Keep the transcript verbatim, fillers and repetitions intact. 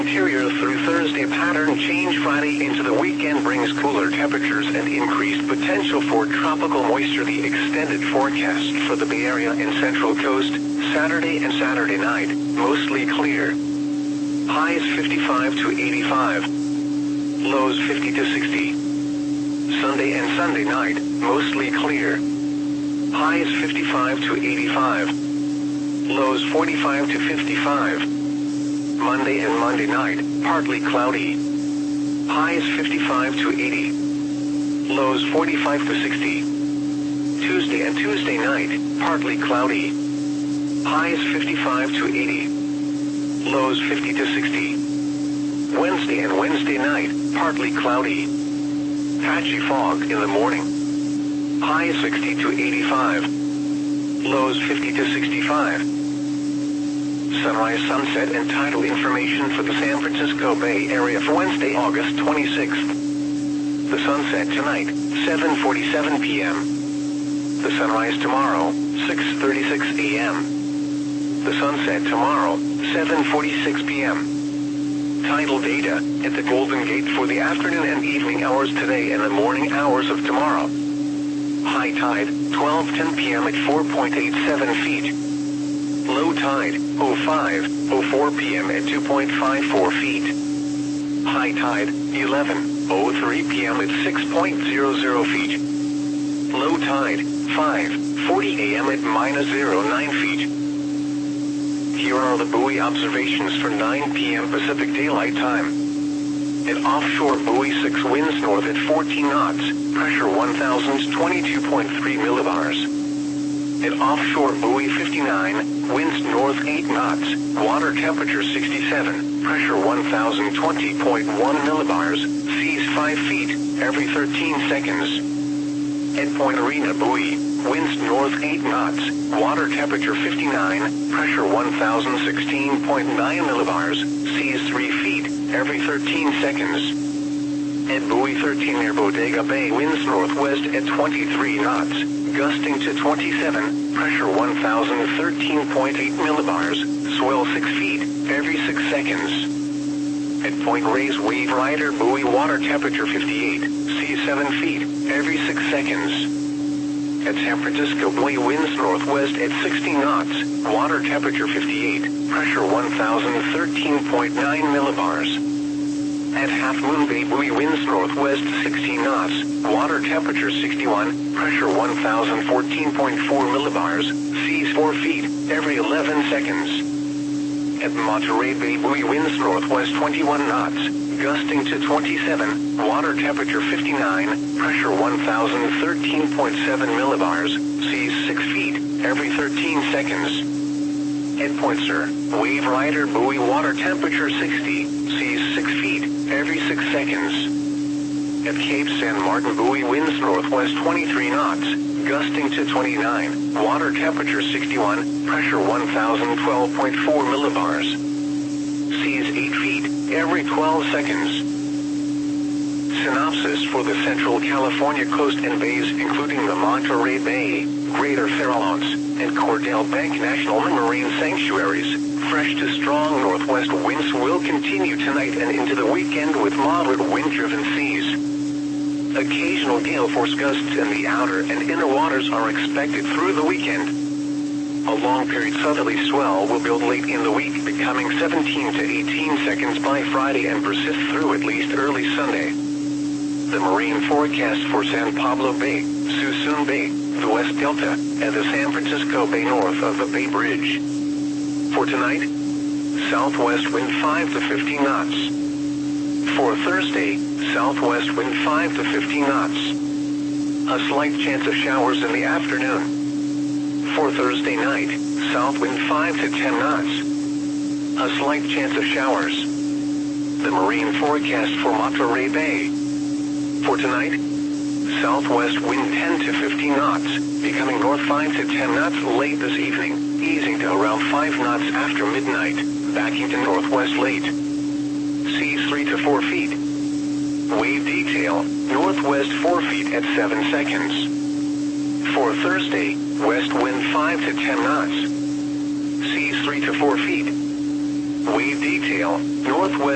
Interior through Thursday. Pattern change Friday into the weekend brings cooler temperatures and increased potential for tropical moisture. The extended forecast for the Bay Area and Central Coast, Saturday and Saturday night, mostly clear. Highs fifty-five to eighty-five. Lows fifty to sixty. Sunday and Sunday night, mostly clear. Highs fifty-five to eighty-five. Lows forty-five to fifty-five. Monday and Monday night, partly cloudy. Highs fifty-five to eighty. Lows forty-five to sixty. Tuesday and Tuesday night, partly cloudy. Highs fifty-five to eighty. Lows fifty to sixty. Wednesday and Wednesday night, partly cloudy. Patchy fog in the morning. Highs sixty to eighty-five. Lows fifty to sixty-five. Sunrise, sunset, and tidal information for the San Francisco Bay Area for Wednesday, August twenty-sixth. The sunset tonight, seven forty-seven p m The sunrise tomorrow, six thirty-six a m The sunset tomorrow, seven forty-six p m Tidal data at the Golden Gate for the afternoon and evening hours today and the morning hours of tomorrow. High tide, twelve ten p m at four point eight seven feet. Low tide, oh five oh four p m at two point five four feet. High tide, eleven oh three p m at six point zero zero feet. Low tide, five forty a m at minus zero nine feet. Here are the buoy observations for nine p m Pacific Daylight Time. At offshore buoy six, winds north at fourteen knots, pressure one thousand twenty-two point three millibars. At offshore buoy fifty-nine, winds north eight knots, water temperature sixty-seven, pressure one thousand twenty point one millibars, seas five feet, every thirteen seconds. At Point Arena buoy, winds north eight knots, water temperature fifty-nine, pressure one thousand sixteen point nine millibars, seas three feet, every thirteen seconds. At buoy thirteen near Bodega Bay, winds northwest at twenty-three knots, gusting to twenty-seven, pressure one thousand thirteen point eight millibars, swell six feet, every six seconds. At Point Reyes Wave Rider buoy, water temperature fifty-eight, sea seven feet, every six seconds. At San Francisco buoy, winds northwest at sixty knots, water temperature fifty-eight, pressure one thousand thirteen point nine millibars. At Half Moon Bay buoy, winds northwest sixteen knots, water temperature sixty-one, pressure one thousand fourteen point four millibars, seas four feet, every eleven seconds. At Monterey Bay buoy, winds northwest twenty-one knots, gusting to twenty-seven, water temperature fifty-nine, pressure one thousand thirteen point seven millibars, seas six feet, every thirteen seconds. At Point Sur, Wave Rider buoy, water temperature sixty, seas six feet, every six seconds. At Cape San Martin buoy, winds northwest twenty-three knots, gusting to twenty-nine, water temperature sixty-one, pressure one thousand twelve point four millibars. Seas eight feet, every twelve seconds. Synopsis for the Central California coast and bays, including the Monterey Bay, Greater Farallones, and Cordell Bank National Marine Sanctuaries. Fresh to strong northwest winds will continue tonight and into the weekend with moderate wind-driven seas. Occasional gale force gusts in the outer and inner waters are expected through the weekend. A long-period southerly swell will build late in the week, becoming seventeen to eighteen seconds by Friday and persist through at least early Sunday. The marine forecast for San Pablo Bay, Suisun Bay, the West Delta, and the San Francisco Bay north of the Bay Bridge. For tonight, southwest wind five to fifteen knots. For Thursday, southwest wind five to fifteen knots. A slight chance of showers in the afternoon. For Thursday night, south wind five to ten knots. A slight chance of showers. The marine forecast for Monterey Bay. For tonight, southwest wind ten to fifteen knots, becoming north five to ten knots late this evening, easing to around five knots after midnight, backing to northwest late. Seas three to four feet. Wave detail, northwest four feet at seven seconds. For Thursday, west wind five to ten knots. Seas three to four feet. Wave detail, northwest